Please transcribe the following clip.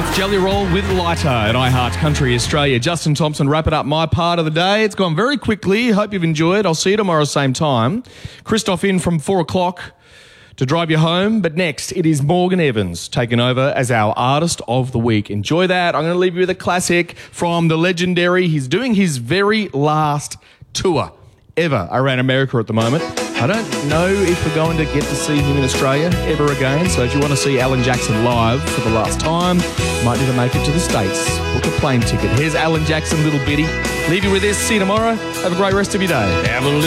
Jelly Roll with Lighter at iHeart Country Australia. Justin Thompson wrapping up my part of the day. It's gone very quickly. Hope you've enjoyed. I'll see you tomorrow same time. Christoph in from 4 o'clock to drive you home. But next, it is Morgan Evans taking over as our Artist of the Week. Enjoy that. I'm going to leave you with a classic from the legendary. He's doing his very last tour ever around America at the moment. I don't know if we're going to get to see him in Australia ever again. So if you want to see Alan Jackson live for the last time, you might need to make it to the States. Book a plane ticket. Here's Alan Jackson, Little Bitty. Leave you with this. See you tomorrow. Have a great rest of your day.